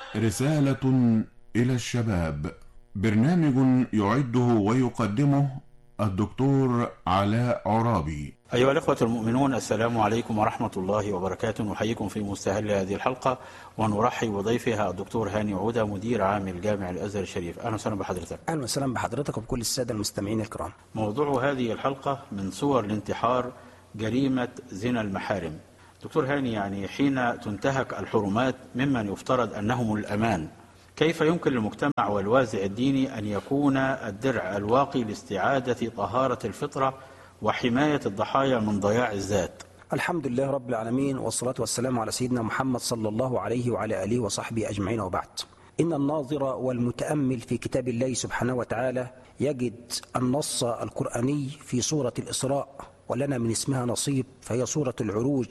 رسالة إلى الشباب، برنامج يعده ويقدمه الدكتور علاء عرابي. أيها الإخوة المؤمنون، السلام عليكم ورحمة الله وبركاته. نحييكم في مستهل هذه الحلقة ونرحب بضيفها الدكتور هاني عودة، مدير عام الجامع الأزهر الشريف. أهلا وسهلا بحضرتك. أهلا وسهلا بحضرتك وبكل السادة المستمعين الكرام. موضوع هذه الحلقة من صور الانتحار جريمة زنا المحارم. دكتور هاني، يعني حين تنتهك الحرمات ممن يفترض أنهم الأمان، كيف يمكن للمجتمع والوازع الديني أن يكون الدرع الواقي لاستعادة طهارة الفطرة وحماية الضحايا من ضياع الذات؟ الحمد لله رب العالمين، والصلاة والسلام على سيدنا محمد صلى الله عليه وعلى آله وصحبه أجمعين، وبعد. إن الناظر والمتأمل في كتاب الله سبحانه وتعالى يجد النص القرآني في سورة الإسراء، ولنا من اسمها نصيب، فهي سورة العروج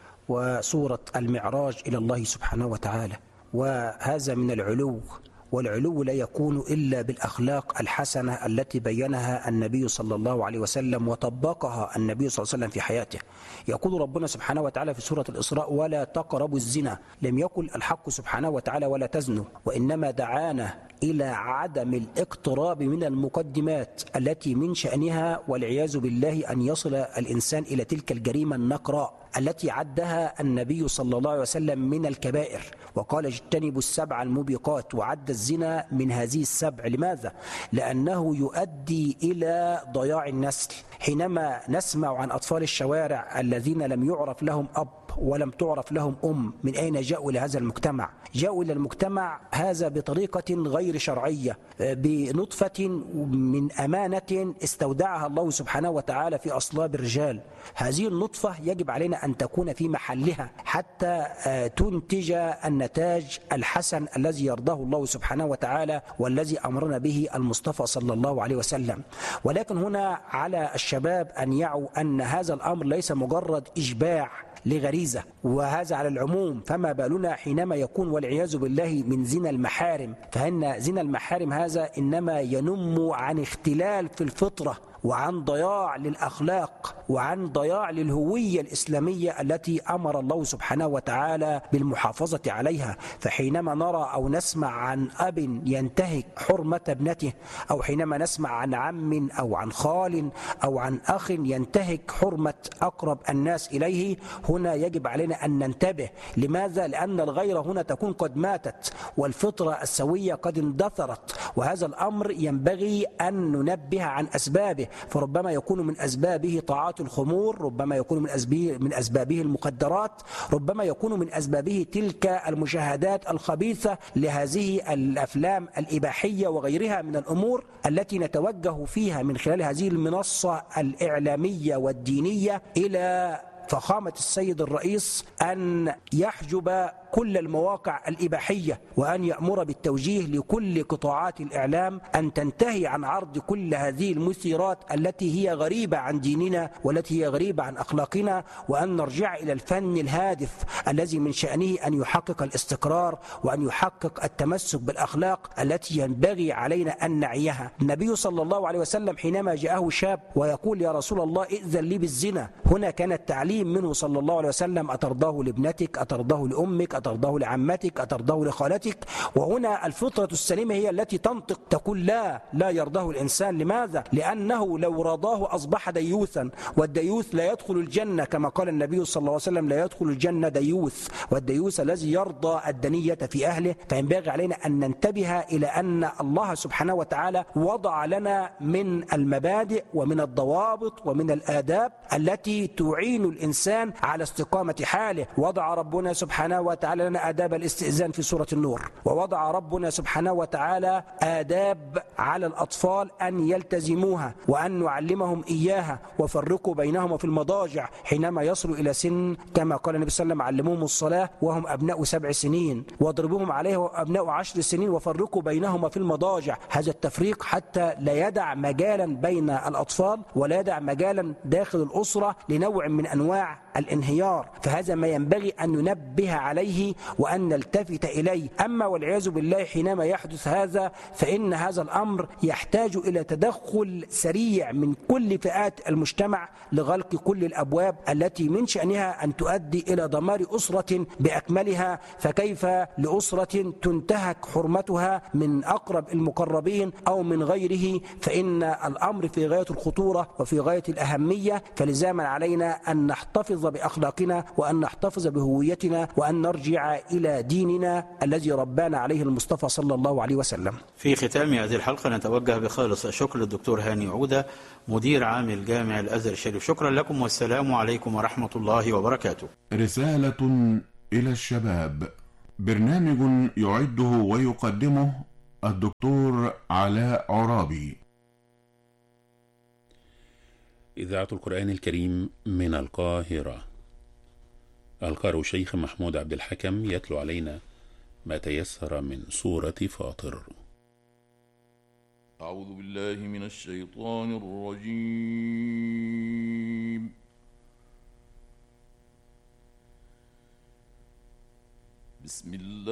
وسورة المعراج إلى الله سبحانه وتعالى. وهذا من العلو، والعلو لا يكون إلا بالأخلاق الحسنة التي بينها النبي صلى الله عليه وسلم وطبقها النبي صلى الله عليه وسلم في حياته. يقول ربنا سبحانه وتعالى في سورة الإسراء: ولا تقربوا الزنا. لم يقل الحق سبحانه وتعالى ولا تزنوا، وإنما دعانا إلى عدم الاقتراب من المقدمات التي من شأنها والعياذ بالله أن يصل الإنسان إلى تلك الجريمة النقراء التي عدها النبي صلى الله عليه وسلم من الكبائر، وقال: اجتنبوا السبع الموبقات، وعد الزنا من هذه السبع. لماذا؟ لأنه يؤدي إلى ضياع النسل. حينما نسمع عن أطفال الشوارع الذين لم يعرف لهم أب ولم تعرف لهم أم، من أين جاءوا إلى هذا المجتمع؟ جاءوا إلى المجتمع هذا بطريقة غير شرعية، بنطفة من أمانة استودعها الله سبحانه وتعالى في أصلاب الرجال. هذه النطفة يجب علينا أن تكون في محلها حتى تنتج النتاج الحسن الذي يرضاه الله سبحانه وتعالى والذي أمرنا به المصطفى صلى الله عليه وسلم. ولكن هنا على الشباب أن يعوا أن هذا الأمر ليس مجرد إشباع لغريزة، وهذا على العموم، فما بالنا حينما يكون والعياذ بالله من زنا المحارم. فإن زنا المحارم هذا إنما ينم عن اختلال في الفطرة، وعن ضياع للأخلاق، وعن ضياع للهوية الإسلامية التي أمر الله سبحانه وتعالى بالمحافظة عليها. فحينما نرى أو نسمع عن أب ينتهك حرمة ابنته، أو حينما نسمع عن عم أو عن خال أو عن أخ ينتهك حرمة أقرب الناس إليه، هنا يجب علينا أن ننتبه. لماذا؟ لأن الغيرة هنا تكون قد ماتت، والفطرة السوية قد اندثرت، وهذا الأمر ينبغي أن ننبه عن أسبابه. فربما يكون من أسبابه طاعات الخمور، ربما يكون من أسبابه المخدرات، ربما يكون من أسبابه تلك المشاهدات الخبيثة لهذه الأفلام الإباحية وغيرها من الأمور التي نتوجه فيها من خلال هذه المنصة الإعلامية والدينية إلى فخامة السيد الرئيس أن يحجب كل المواقع الإباحية، وأن يأمر بالتوجيه لكل قطاعات الإعلام أن تنتهي عن عرض كل هذه المثيرات التي هي غريبة عن ديننا والتي هي غريبة عن أخلاقنا، وأن نرجع إلى الفن الهادف الذي من شأنه أن يحقق الاستقرار وأن يحقق التمسك بالأخلاق التي ينبغي علينا أن نعيها. النبي صلى الله عليه وسلم حينما جاءه شاب ويقول: يا رسول الله ائذن لي بالزنا، هنا كان التعليم منه صلى الله عليه وسلم: أترضاه لابنتك؟ أترضاه لأمك؟ أترضاه لعمتك؟ أترضاه لخالتك؟ وهنا الفطرة السليمة هي التي تنطق تقول لا يرضاه الإنسان. لماذا؟ لأنه لو رضاه أصبح ديوثا، والديوث لا يدخل الجنة، كما قال النبي صلى الله عليه وسلم: لا يدخل الجنة ديوث، والديوث الذي يرضى الدنية في أهله. فينبغي علينا أن ننتبه إلى أن الله سبحانه وتعالى وضع لنا من المبادئ ومن الضوابط ومن الآداب التي تعين الإنسان على استقامة حاله. وضع ربنا سبحانه وتعالى لنا آداب الاستئذان في سورة النور، ووضع ربنا سبحانه وتعالى آداب على الأطفال أن يلتزموها وأن نعلمهم إياها، وفرقوا بينهم في المضاجع حينما يصلوا إلى سن، كما قال النبي صلى الله عليه وسلم: علموهم الصلاة وهم أبناء 7 سنين، واضربوهم عليها وهم أبناء 10 سنين، وفرقوا بينهم في المضاجع. هذا التفريق حتى لا يدع مجالا بين الأطفال ولا يدع مجالا داخل الأسرة لنوع من أنواع الانهيار. فهذا ما ينبغي أن ننبه عليه عليه وأن نلتفت إليه. أما والعياذ بالله حينما يحدث هذا فإن هذا الأمر يحتاج إلى تدخل سريع من كل فئات المجتمع لغلق كل الأبواب التي من شأنها أن تؤدي إلى دمار أسرة بأكملها، فكيف لأسرة تنتهك حرمتها من أقرب المقربين أو من غيره؟ فإن الأمر في غاية الخطورة وفي غاية الأهمية، فلزاما علينا أن نحتفظ بأخلاقنا وأن نحتفظ بهويتنا وأن نرجع إلى ديننا الذي ربانا عليه المصطفى صلى الله عليه وسلم. في ختام هذه الحلقة نتوجه بخالص الشكر للدكتور هاني عودة مدير عام الجامع الأزهر الشريف. شكرا لكم والسلام عليكم ورحمة الله وبركاته. رسالة إلى الشباب، برنامج يعده ويقدمه الدكتور علاء عرابي. إذاعة القرآن الكريم من القاهرة. القارئ الشيخ محمود عبد الحكم يتلو علينا ما تيسر من سورة فاطر. أعوذ بالله من الشيطان الرجيم. بسم الله